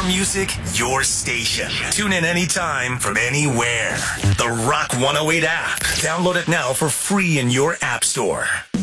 music, your station. Tune in anytime from anywhere. The Rock 108 app. Download it now for free in your app store.